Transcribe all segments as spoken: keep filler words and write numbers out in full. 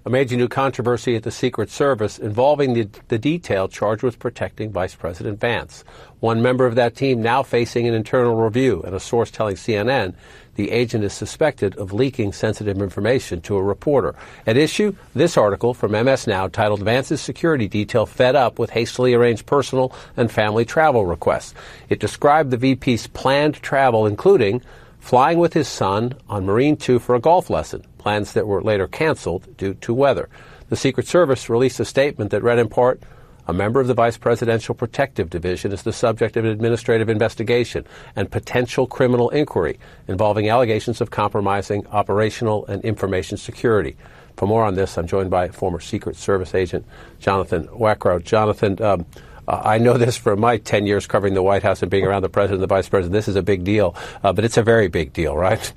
A major new controversy at the Secret Service involving the, the detail charged with protecting Vice President Vance. One member of that team now facing an internal review, and a source telling C N N the agent is suspected of leaking sensitive information to a reporter. At issue, this article from M S Now titled Vance's Security Detail Fed Up with Hastily Arranged Personal and Family Travel Requests. It described the V P's planned travel, including flying with his son on Marine two for a golf lesson, plans that were later canceled due to weather. The Secret Service released a statement that read in part, "A member of the Vice Presidential Protective Division is the subject of an administrative investigation and potential criminal inquiry involving allegations of compromising operational and information security." For more on this, I'm joined by former Secret Service agent Jonathan Wackrow. Jonathan, um, Uh, I know this from my ten years covering the White House and being around the president and the vice president. This is a big deal, uh, but it's a very big deal, right?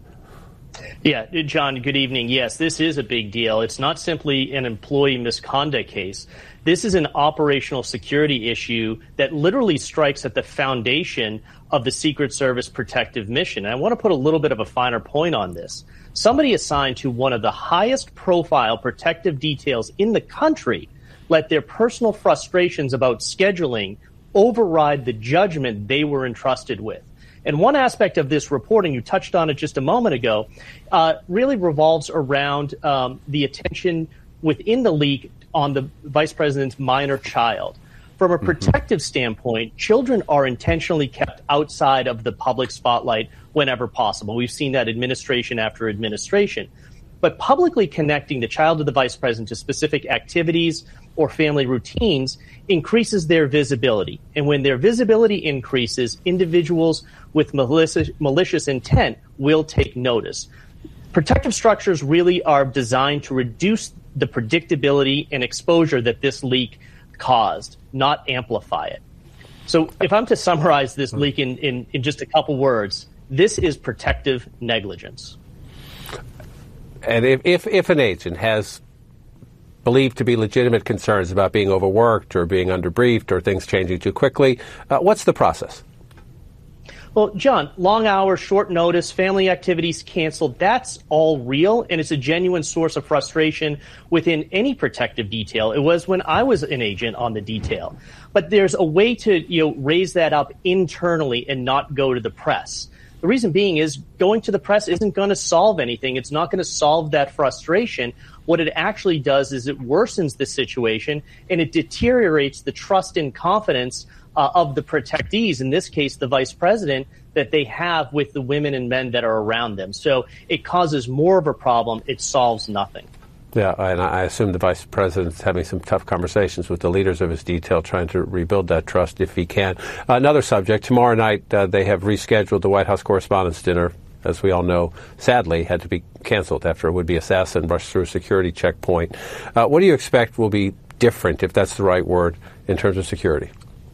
Yeah, John, good evening. Yes, this is a big deal. It's not simply an employee misconduct case. This is an operational security issue that literally strikes at the foundation of the Secret Service protective mission. And I want to put a little bit of a finer point on this. Somebody assigned to one of the highest profile protective details in the country let their personal frustrations about scheduling override the judgment they were entrusted with. And one aspect of this reporting, you touched on it just a moment ago, uh, really revolves around um, the attention within the leak on the vice president's minor child. From a protective mm-hmm. standpoint, children are intentionally kept outside of the public spotlight whenever possible. We've seen that administration after administration. But publicly connecting the child of the vice president to specific activities or family routines increases their visibility. And when their visibility increases, individuals with malicious, malicious intent will take notice. Protective structures really are designed to reduce the predictability and exposure that this leak caused, not amplify it. So if I'm to summarize this leak in, in, in just a couple words, this is protective negligence. And if, if, if an agent has believed to be legitimate concerns about being overworked or being underbriefed or things changing too quickly, uh, what's the process? Well, John, long hours, short notice, family activities canceled, that's all real, and it's a genuine source of frustration within any protective detail. It was when I was an agent on the detail. But there's a way to, you know, raise that up internally and not go to the press. The reason being is going to the press isn't going to solve anything. It's not going to solve that frustration. What it actually does is it worsens the situation and it deteriorates the trust and confidence uh, of the protectees, in this case, the vice president, that they have with the women and men that are around them. So it causes more of a problem. It solves nothing. Yeah, and I assume the vice president's having some tough conversations with the leaders of his detail, trying to rebuild that trust if he can. Another subject, tomorrow night uh, they have rescheduled the White House Correspondents' Dinner, as we all know, sadly had to be canceled after a would-be assassin rushed through a security checkpoint. Uh, what do you expect will be different, if that's the right word, in terms of security?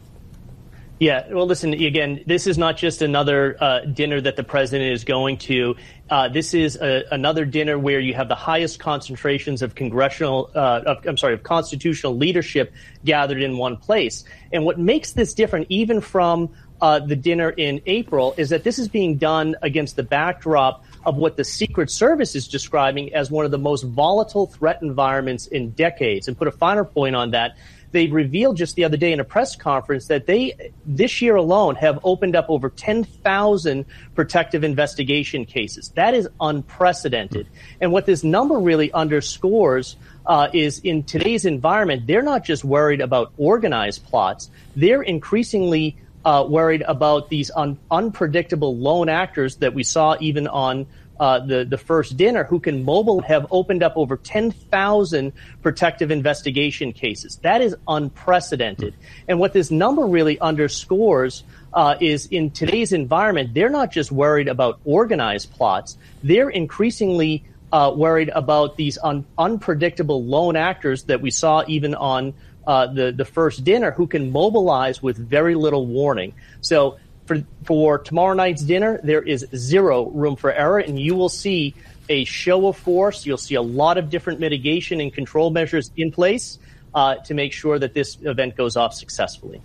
Yeah, well, listen, again, this is not just another uh, dinner that the president is going to. Uh, this is a, another dinner where you have the highest concentrations of congressional, uh, of, I'm sorry, of constitutional leadership gathered in one place. And what makes this different, even from uh, the dinner in April, is that this is being done against the backdrop of what the Secret Service is describing as one of the most volatile threat environments in decades. And put a finer point on that, they revealed just the other day in a press conference that they, this year alone, have opened up over ten thousand protective investigation cases. That is unprecedented. And what this number really underscores uh, is in today's environment, they're not just worried about organized plots. They're increasingly uh, worried about these un- unpredictable lone actors that we saw even on Uh, the, the first dinner, who can mobile, have opened up over ten thousand protective investigation cases. That is unprecedented. And what this number really underscores uh, is in today's environment, they're not just worried about organized plots. They're increasingly uh, worried about these un- unpredictable lone actors that we saw even on uh, the, the first dinner, who can mobilize with very little warning. So For, for tomorrow night's dinner, there is zero room for error, and you will see a show of force. You'll see a lot of different mitigation and control measures in place uh, to make sure that this event goes off successfully.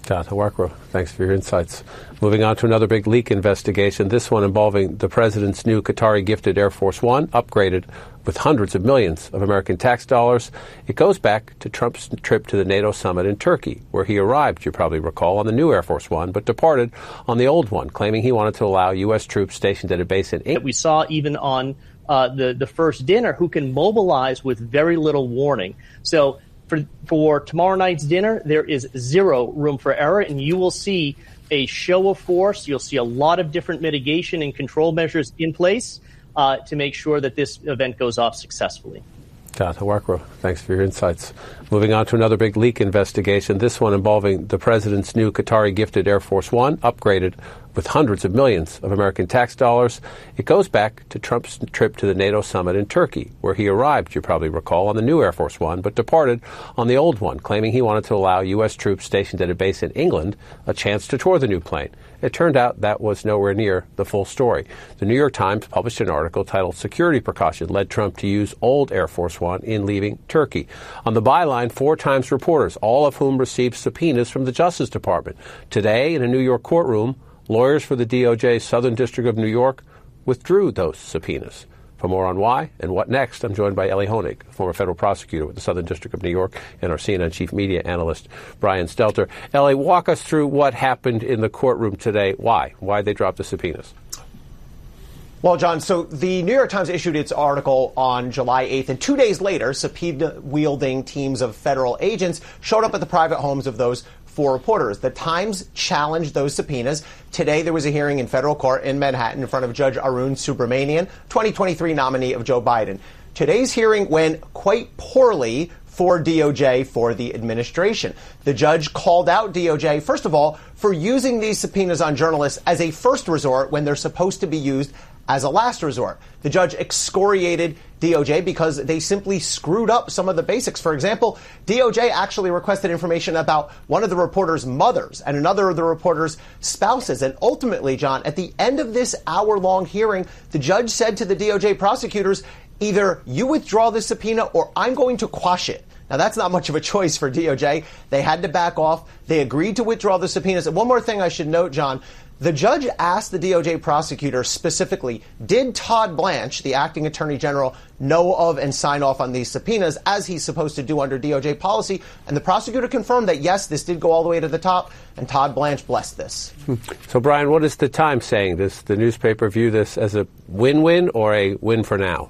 John Hawarkro, thanks for your insights. Moving on to another big leak investigation, this one involving the president's new Qatari-gifted Air Force One, upgraded with hundreds of millions of American tax dollars. It goes back to Trump's trip to the NATO summit in Turkey, where he arrived, you probably recall, on the new Air Force One, but departed on the old one, claiming he wanted to allow U S troops stationed at a base in England. We saw even on uh, the, the first dinner who can mobilize with very little warning. So For, for tomorrow night's dinner, there is zero room for error, and you will see a show of force. You'll see a lot of different mitigation and control measures in place uh, to make sure that this event goes off successfully. John Hawarkro, thanks for your insights. Moving on to another big leak investigation, this one involving the president's new Qatari-gifted Air Force One, upgraded with hundreds of millions of American tax dollars. It goes back to Trump's trip to the NATO summit in Turkey, where he arrived, you probably recall, on the new Air Force One, but departed on the old one, claiming he wanted to allow U S troops stationed at a base in England a chance to tour the new plane. It turned out that was nowhere near the full story. The New York Times published an article titled "Security Precaution Led Trump to Use Old Air Force One in Leaving Turkey." On the byline, four Times reporters, all of whom received subpoenas from the Justice Department. Today, in a New York courtroom, lawyers for the D O J's Southern District of New York withdrew those subpoenas. For more on why and what next, I'm joined by Elie Honig, former federal prosecutor with the Southern District of New York, and our C N N chief media analyst, Brian Stelter. Elie, walk us through what happened in the courtroom today. Why? Why they dropped the subpoenas? Well, John, so the New York Times issued its article on July eighth, and two days later, subpoena-wielding teams of federal agents showed up at the private homes of those four reporters. The Times challenged those subpoenas. Today, there was a hearing in federal court in Manhattan in front of Judge Arun Subramanian, twenty twenty-three nominee of Joe Biden. Today's hearing went quite poorly for D O J, for the administration. The judge called out D O J, first of all, for using these subpoenas on journalists as a first resort when they're supposed to be used as a last resort. The judge excoriated D O J because they simply screwed up some of the basics. For example, D O J actually requested information about one of the reporter's mothers and another of the reporter's spouses. And ultimately, John, at the end of this hour-long hearing, the judge said to the D O J prosecutors, either you withdraw the subpoena or I'm going to quash it. Now, that's not much of a choice for D O J. They had to back off. They agreed to withdraw the subpoenas. And one more thing I should note, John, the judge asked the D O J prosecutor specifically, did Todd Blanche, the acting attorney general, know of and sign off on these subpoenas as he's supposed to do under D O J policy? And the prosecutor confirmed that, yes, this did go all the way to the top, and Todd Blanche blessed this. So, Brian, what is the Times saying? Does the newspaper view this as a win-win or a win for now?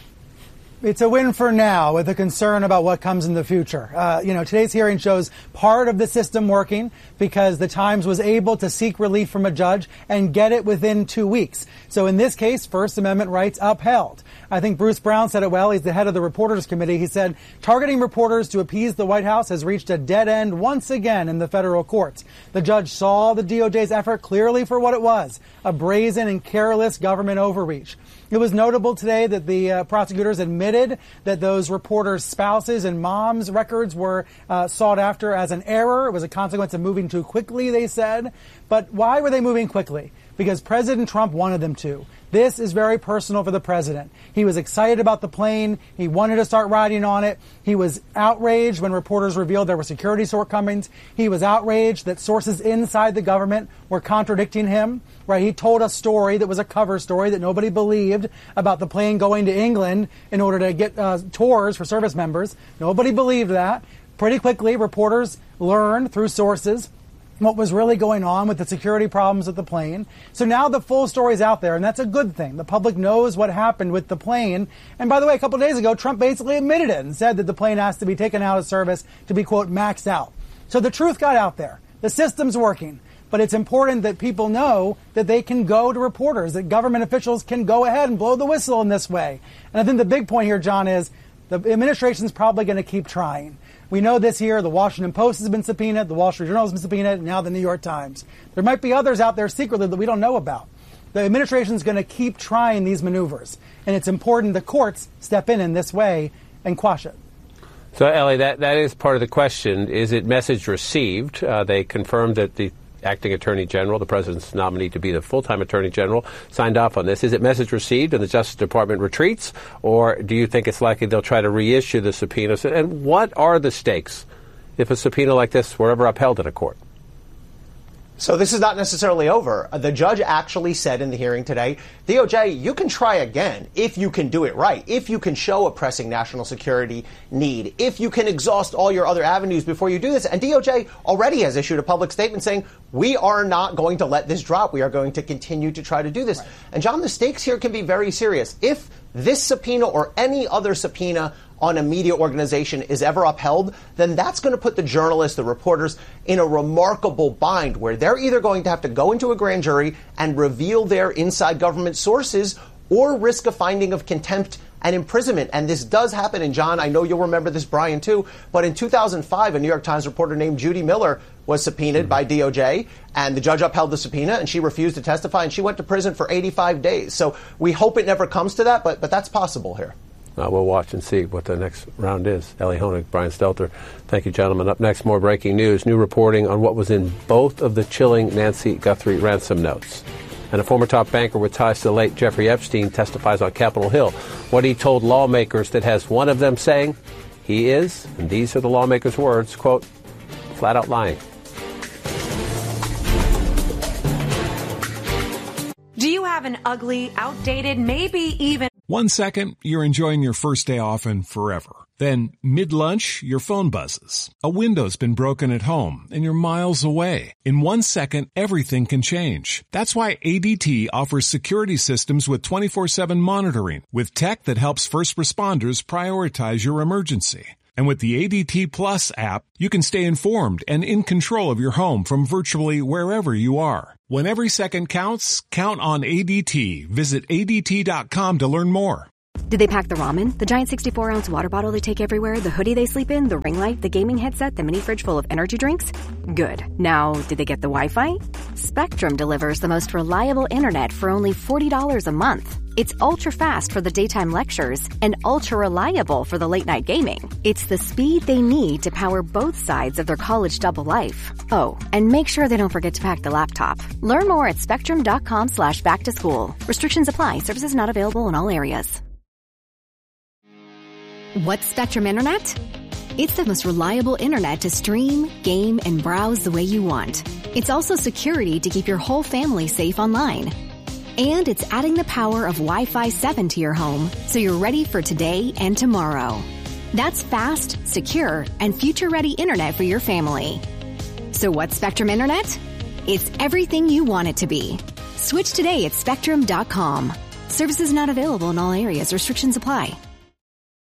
It's a win for now with a concern about what comes in the future. Uh, you know, today's hearing shows part of the system working because the Times was able to seek relief from a judge and get it within two weeks. So in this case, First Amendment rights upheld. I think Bruce Brown said it well. He's the head of the Reporters Committee. He said, targeting reporters to appease the White House has reached a dead end once again in the federal courts. The judge saw the D O J's effort clearly for what it was, a brazen and careless government overreach. It was notable today that the uh, prosecutors admitted that those reporters' spouses and moms' records were uh, sought after as an error. It was a consequence of moving too quickly, they said. But why were they moving quickly? Because President Trump wanted them to. This is very personal for the president. He was excited about the plane. He wanted to start riding on it. He was outraged when reporters revealed there were security shortcomings. He was outraged that sources inside the government were contradicting him. Right? He told a story that was a cover story that nobody believed about the plane going to England in order to get uh, tours for service members. Nobody believed that. Pretty quickly, reporters learned through sources what was really going on with the security problems of the plane. So now the full story is out there, and that's a good thing. The public knows what happened with the plane. And by the way, a couple of days ago, Trump basically admitted it and said that the plane has to be taken out of service to be, quote, maxed out. So the truth got out there. The system's working. But it's important that people know that they can go to reporters, that government officials can go ahead and blow the whistle in this way. And I think the big point here, John, is the administration's probably going to keep trying. We know this year, the Washington Post has been subpoenaed, the Wall Street Journal has been subpoenaed, and now the New York Times. There might be others out there secretly that we don't know about. The administration is going to keep trying these maneuvers, and it's important the courts step in in this way and quash it. So, Elie, that, that is part of the question. Is it message received? Uh, they confirmed that the acting attorney general, the president's nominee to be the full-time attorney general, signed off on this. Is it message received and the Justice Department retreats, or do you think it's likely they'll try to reissue the subpoenas? And what are the stakes if a subpoena like this were ever upheld in a court? So this is not necessarily over. The judge actually said in the hearing today, D O J, you can try again if you can do it right, if you can show a pressing national security need, if you can exhaust all your other avenues before you do this. And D O J already has issued a public statement saying, we are not going to let this drop. We are going to continue to try to do this. Right. And, John, the stakes here can be very serious. If this subpoena or any other subpoena on a media organization is ever upheld, then that's going to put the journalists, the reporters, in a remarkable bind where they're either going to have to go into a grand jury and reveal their inside government sources or risk a finding of contempt and imprisonment. And this does happen. And, John, I know you'll remember this, Brian, too, but in two thousand five, a New York Times reporter named Judy Miller was subpoenaed mm-hmm. by D O J, and the judge upheld the subpoena, and she refused to testify, and she went to prison for eighty-five days. So we hope it never comes to that, but but that's possible here. Uh, we'll watch and see what the next round is. Ellie Honig, Brian Stelter. Thank you, gentlemen. Up next, more breaking news. New reporting on what was in both of the chilling Nancy Guthrie ransom notes. And a former top banker with ties to the late Jeffrey Epstein testifies on Capitol Hill. What he told lawmakers that has one of them saying he is, and these are the lawmakers' words, quote, flat out lying. Do you have an ugly, outdated, maybe even... One second, you're enjoying your first day off and forever. Then, mid-lunch, your phone buzzes. A window's been broken at home, and you're miles away. In one second, everything can change. That's why A D T offers security systems with twenty-four seven monitoring, with tech that helps first responders prioritize your emergency. And with the A D T Plus app, you can stay informed and in control of your home from virtually wherever you are. When every second counts, count on A D T. Visit A D T dot com to learn more. Did they pack the ramen, the giant sixty-four ounce water bottle they take everywhere, the hoodie they sleep in, the ring light, the gaming headset, the mini fridge full of energy drinks? Good. Now, did they get the Wi-Fi? Spectrum delivers the most reliable internet for only forty dollars a month. It's ultra-fast for the daytime lectures and ultra-reliable for the late-night gaming. It's the speed they need to power both sides of their college double life. Oh, and make sure they don't forget to pack the laptop. Learn more at spectrum.com slash back to school. Restrictions apply. Services not available in all areas. What's Spectrum Internet? It's the most reliable internet to stream, game, and browse the way you want. It's also security to keep your whole family safe online. And it's adding the power of Wi-Fi seven to your home so you're ready for today and tomorrow. That's fast, secure, and future-ready internet for your family. So what's Spectrum Internet? It's everything you want it to be. Switch today at spectrum dot com. Services not available in all areas. Restrictions apply.